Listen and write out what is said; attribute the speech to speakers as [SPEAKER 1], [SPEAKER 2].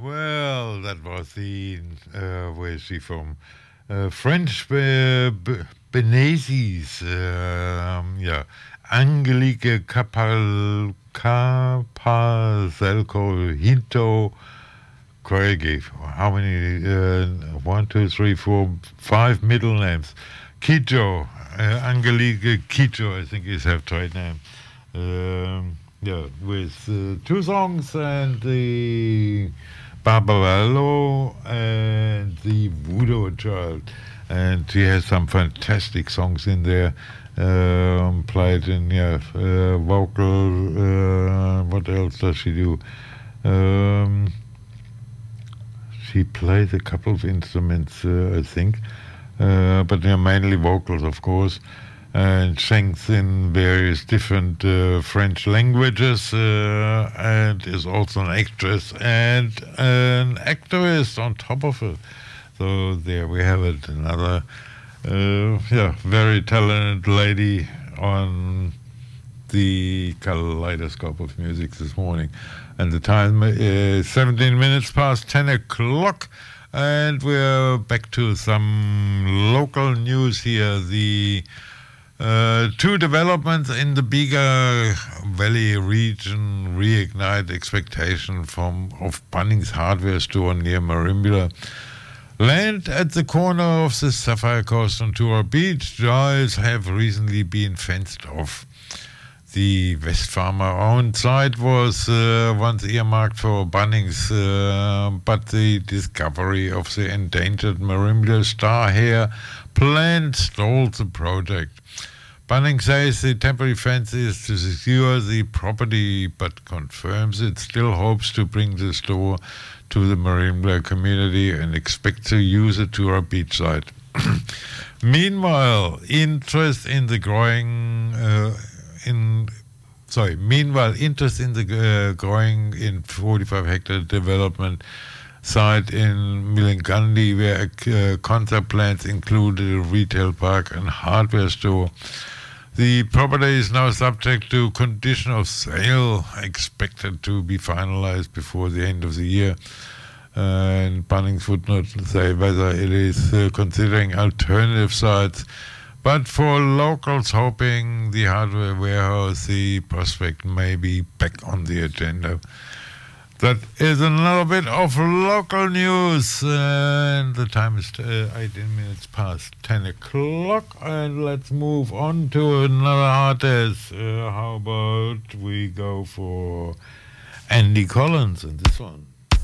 [SPEAKER 1] Well, that was the where is she from? French Benezis, yeah, Angelique Capazelco Hinto Craigie. How many? One, two, three, four, five middle names. Kijo, Angelique Kijo, I think is her trade name. Yeah, with two songs and the Barbarello and the Voodoo Child. And she has some fantastic songs in there, played in, vocal, what else does she do? She plays a couple of instruments, I think, but they're mainly vocals, of course, and sings in various different French languages, and is also an actress and an activist on top of it. So there we have it, another, very talented lady on the kaleidoscope of music this morning. And the time is 17 minutes past 10 o'clock, and we're back to some local news here. The two developments in the Bega Valley region reignite expectation of Bunnings hardware store near Merimbula. Land at the corner of the Sapphire Coast and Tura Beach drives have recently been fenced off. The Westfarmer-owned site was once earmarked for Bunnings, but the discovery of the endangered Merimbula star hare plant stalled the project. Bunnings says the temporary fence is to secure the property, but confirms it still hopes to bring the store to the Merimbula community and expects to use it to our beach site. Meanwhile, interest in the growing growing in 45-hectare development site in Milingandi, where concept plans included a retail park and hardware store. The property is now subject to condition of sale, expected to be finalized before the end of the year. And Bunnings would not say whether it is considering alternative sites. But for locals hoping the hardware warehouse, the prospect may be back on the agenda. That is another bit of local news, and the time is 18 minutes past 10 o'clock, and let's move on to another artist. How about we go for Andy Collins and this one?